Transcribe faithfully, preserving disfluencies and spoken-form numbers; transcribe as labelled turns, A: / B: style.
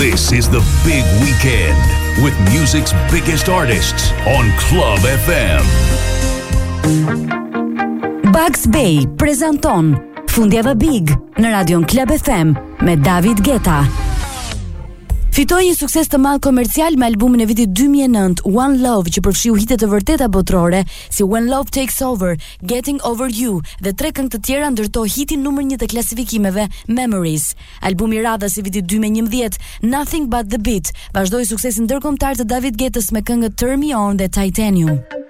A: This is the big weekend with music's biggest artists on Club F M.
B: Bugs Bay prezanton Fundjava Big në radion Club F M me David Guetta. Fitoi një sukses të madh komercial me albumin e vitit dy mijë e nëntë, One Love, që përfshiu hite të vërteta botërore si When Love Takes Over, Getting Over You dhe tre këngë të tjera, ndërto hitin numër një të klasifikimeve Memories. Albumi i radhës i vitit dy mijë e njëmbëdhjetë, Nothing But The Beat, vazhdoi suksesin ndërkombëtar të David Guettës me këngët Turn Me On dhe Titanium.